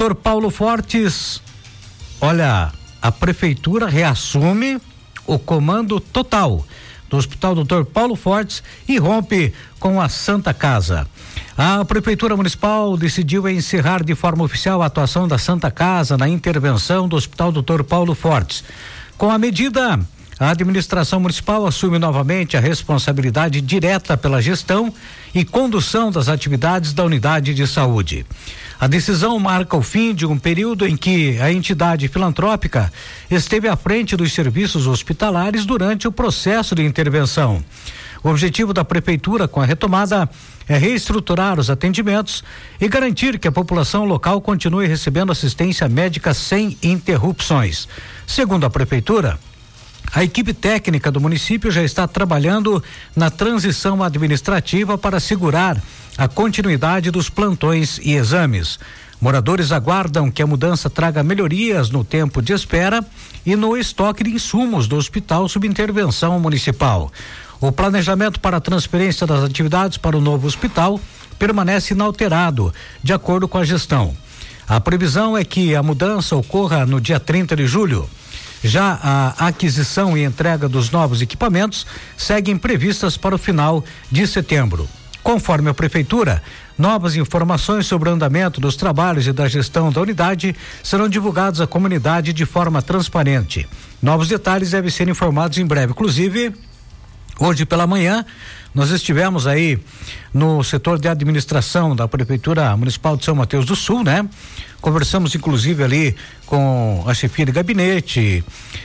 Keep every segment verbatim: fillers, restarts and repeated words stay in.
doutor Paulo Fortes, olha, a prefeitura reassume o comando total do Hospital doutor Paulo Fortes e rompe com a Santa Casa. A Prefeitura Municipal decidiu encerrar de forma oficial a atuação da Santa Casa na intervenção do Hospital doutor Paulo Fortes. Com a medida, a administração municipal assume novamente a responsabilidade direta pela gestão e condução das atividades da unidade de saúde. A decisão marca o fim de um período em que a entidade filantrópica esteve à frente dos serviços hospitalares durante o processo de intervenção. O objetivo da prefeitura com a retomada é reestruturar os atendimentos e garantir que a população local continue recebendo assistência médica sem interrupções. Segundo a prefeitura, a equipe técnica do município já está trabalhando na transição administrativa para assegurar a continuidade dos plantões e exames. Moradores aguardam que a mudança traga melhorias no tempo de espera e no estoque de insumos do Hospital sob intervenção municipal. O planejamento para a transferência das atividades para o novo hospital permanece inalterado, de acordo com a gestão. A previsão é que a mudança ocorra no dia trinta de julho. Já a aquisição e entrega dos novos equipamentos seguem previstas para o final de setembro. Conforme a prefeitura, novas informações sobre o andamento dos trabalhos e da gestão da unidade serão divulgados à comunidade de forma transparente. Novos detalhes devem ser informados em breve. Inclusive, hoje pela manhã, nós estivemos aí no setor de administração da Prefeitura Municipal de São Mateus do Sul, né? Conversamos inclusive ali com a chefia de gabinete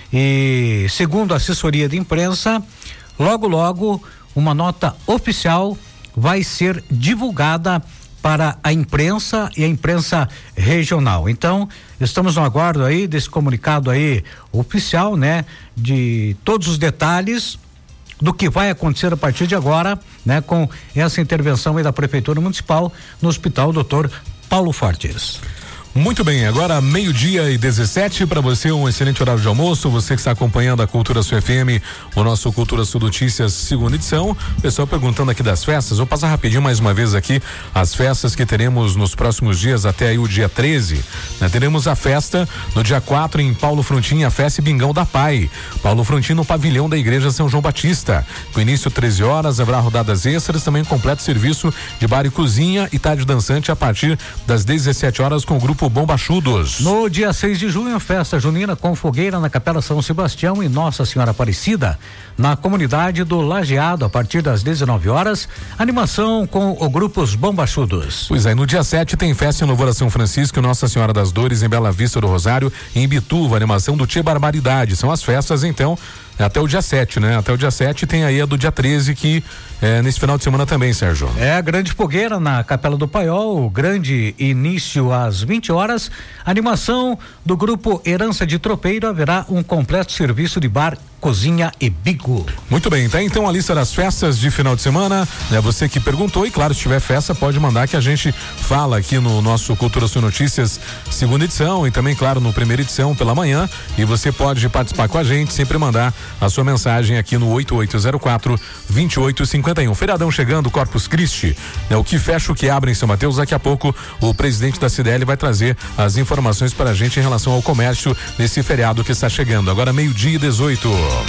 e, segundo a assessoria de imprensa, logo logo uma nota oficial vai ser divulgada para a imprensa e a imprensa regional. Então, estamos no aguardo aí desse comunicado aí oficial, né? De todos os detalhes do que vai acontecer a partir de agora, né? Com essa intervenção aí da Prefeitura Municipal no Hospital doutor Paulo Fortes. Muito bem, agora meio-dia e dezessete, para você um excelente horário de almoço, você que está acompanhando a Cultura Sul F M, o nosso Cultura Sul Notícias, segunda edição. Pessoal perguntando aqui das festas, vou passar rapidinho mais uma vez aqui as festas que teremos nos próximos dias até aí o dia treze, né? Teremos a festa no dia quatro em Paulo Frontin, a festa e Bingão da Pai. Paulo Frontin no pavilhão da Igreja São João Batista. Com início treze horas, haverá rodadas extras, também completo serviço de bar e cozinha e tarde dançante a partir das dezessete horas com o grupo Bombachudos. No dia seis de junho, festa junina com fogueira na Capela São Sebastião e Nossa Senhora Aparecida, na comunidade do Lajeado, a partir das dezenove horas, animação com o grupo Os Bombachudos. Pois é, no dia sete tem festa em Louvor a São Francisco e Nossa Senhora das Dores em Bela Vista do Rosário, em Bituva, animação do Tchê Barbaridade. São as festas, então, até o dia sete, né? Até o dia sete tem aí a do dia treze, que é nesse final de semana também, Sérgio. É a grande fogueira na Capela do Paiol, grande início às vinte horas, animação do grupo Herança de Tropeiro, haverá um completo serviço de bar, cozinha e bico. Muito bem, tá então a lista das festas de final de semana, né? Você que perguntou, e claro, se tiver festa pode mandar que a gente fala aqui no nosso Cultura Sul Notícias segunda edição e também, claro, no primeira edição pela manhã, e você pode participar com a gente, sempre mandar a sua mensagem aqui no oito oito zero quatro, dois oito cinco um. Feriadão chegando, Corpus Christi, né? O que fecha, o que abre em São Mateus. Daqui a pouco o presidente da C D L vai trazer as informações para a gente em relação ao comércio nesse feriado que está chegando. Agora meio-dia e dezoito.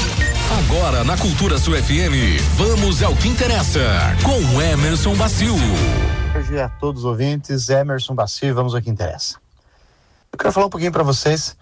Agora na Cultura Sul F M, vamos ao que interessa com Emerson Bacil. Bom dia a todos os ouvintes, Emerson Bacil, vamos ao que interessa. Eu quero falar um pouquinho para vocês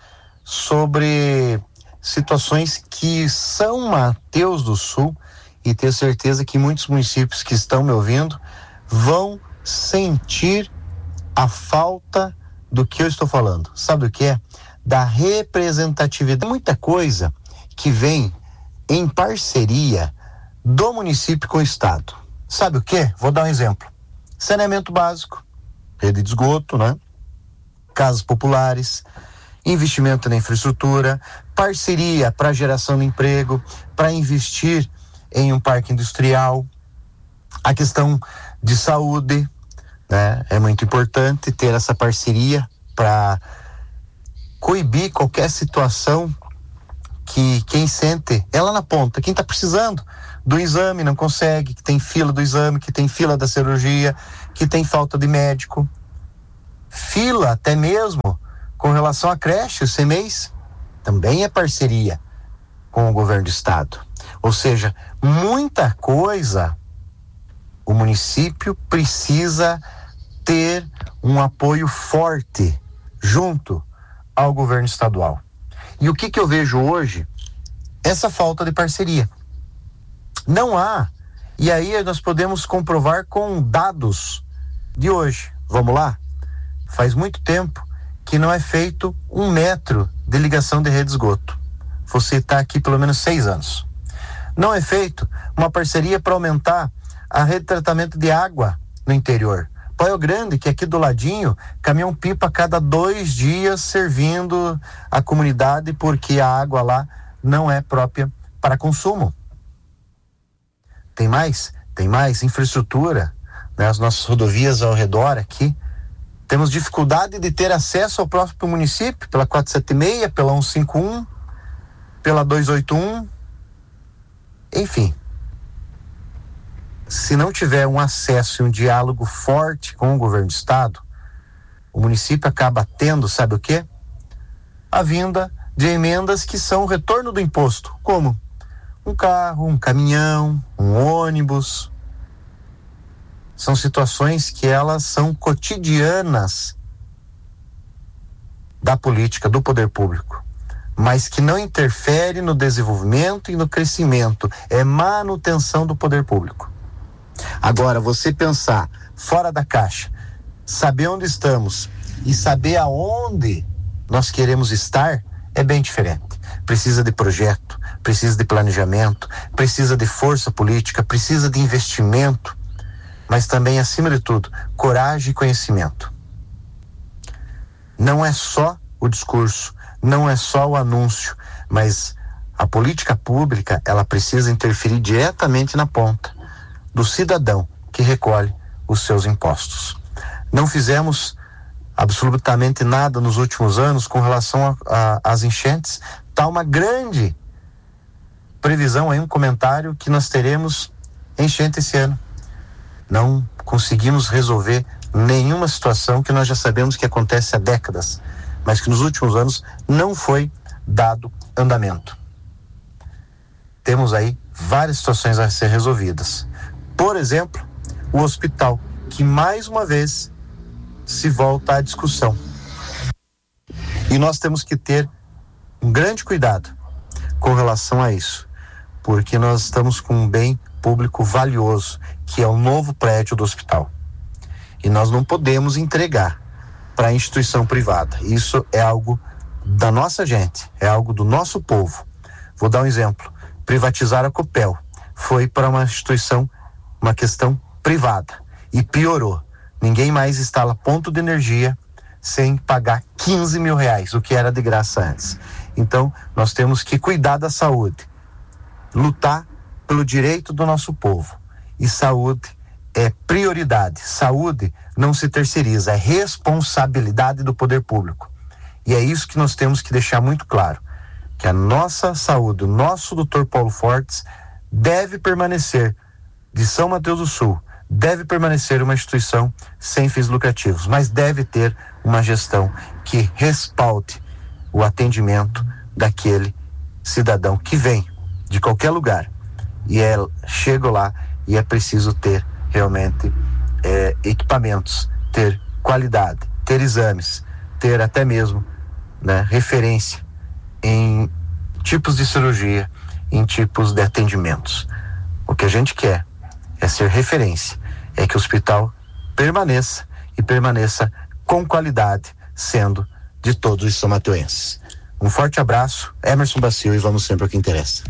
sobre situações que São Mateus do Sul, e tenho certeza que muitos municípios que estão me ouvindo vão sentir a falta do que eu estou falando. Sabe o que é? Da representatividade. Muita coisa que vem em parceria do município com o estado. Sabe o que? Vou dar um exemplo. Saneamento básico, rede de esgoto, né? Casas populares, investimento na infraestrutura, parceria para geração de emprego, para investir em um parque industrial, a questão de saúde, né? É muito importante ter essa parceria para coibir qualquer situação que quem sente é lá na ponta, quem está precisando do exame não consegue, que tem fila do exame, que tem fila da cirurgia, que tem falta de médico. fila até mesmo com relação à creche, o C M E I S, também é parceria com o governo do estado. Ou seja, muita coisa o município precisa ter um apoio forte junto ao governo estadual. E o que que eu vejo hoje? Essa falta de parceria. Não há. E aí nós podemos comprovar com dados de hoje. Vamos lá? Faz muito tempo que não é feito um metro de ligação de rede de esgoto. Vou citar aqui pelo menos seis anos. Não é feito uma parceria para aumentar a rede de tratamento de água no interior. Poio Grande, que é aqui do ladinho, caminhão-pipa a cada dois dias servindo a comunidade porque a água lá não é própria para consumo. Tem mais? Tem mais infraestrutura, né? As nossas rodovias ao redor aqui. Temos dificuldade de ter acesso ao próprio município, pela quatrocentos e setenta e seis, pela cento e cinquenta e um, pela duzentos e oitenta e um. Enfim, se não tiver um acesso e um diálogo forte com o governo do estado, o município acaba tendo, sabe o quê? A vinda de emendas que são o retorno do imposto, como um carro, um caminhão, um ônibus. São situações que elas são cotidianas da política, do poder público, mas que não interfere no desenvolvimento e no crescimento, é manutenção do poder público. Agora, você pensar fora da caixa, saber onde estamos e saber aonde nós queremos estar é bem diferente. Precisa de projeto, precisa de planejamento, precisa de força política, precisa de investimento, mas também, acima de tudo, coragem e conhecimento. Não é só o discurso, não é só o anúncio, mas a política pública, ela precisa interferir diretamente na ponta do cidadão que recolhe os seus impostos. Não fizemos absolutamente nada nos últimos anos com relação às enchentes. Está uma grande previsão aí, um comentário que nós teremos enchente esse ano. Não conseguimos resolver nenhuma situação que nós já sabemos que acontece há décadas, mas que nos últimos anos não foi dado andamento. Temos aí várias situações a ser resolvidas. Por exemplo, o hospital, que mais uma vez se volta à discussão. E nós temos que ter um grande cuidado com relação a isso, porque nós estamos com um bem público valioso, que é o novo prédio do hospital. E nós não podemos entregar para a instituição privada. Isso é algo da nossa gente, é algo do nosso povo. Vou dar um exemplo. Privatizar a Copel foi para uma instituição, uma questão privada, e piorou. Ninguém mais instala ponto de energia sem pagar quinze mil reais, o que era de graça antes. Então, nós temos que cuidar da saúde, lutar pelo direito do nosso povo. E saúde é prioridade. Saúde não se terceiriza, é responsabilidade do poder público. E é isso que nós temos que deixar muito claro, que a nossa saúde, o nosso doutor Paulo Fortes, deve permanecer, de São Mateus do Sul, deve permanecer uma instituição sem fins lucrativos, mas deve ter uma gestão que respalde o atendimento daquele cidadão que vem de qualquer lugar e é, chega lá e é preciso ter realmente é, equipamentos, ter qualidade, ter exames, ter até mesmo, né, referência em tipos de cirurgia, em tipos de atendimentos. O que a gente quer é ser referência, é que o hospital permaneça e permaneça com qualidade, sendo de todos os são-mateuenses. Um forte abraço, Emerson Bacio, e vamos sempre ao que interessa.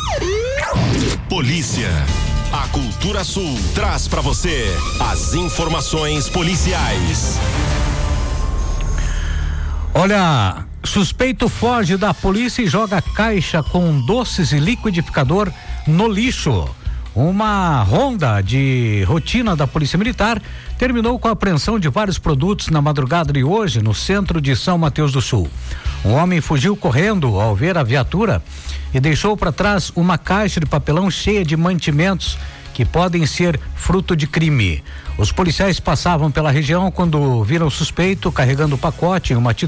Polícia. A Cultura Sul traz para você as informações policiais. Olha, suspeito foge da polícia e joga caixa com doces e liquidificador no lixo. Uma ronda de rotina da Polícia Militar terminou com a apreensão de vários produtos na madrugada de hoje no centro de São Mateus do Sul. Um homem fugiu correndo ao ver a viatura e deixou para trás uma caixa de papelão cheia de mantimentos que podem ser fruto de crime. Os policiais passavam pela região quando viram o suspeito carregando o pacote em uma atitude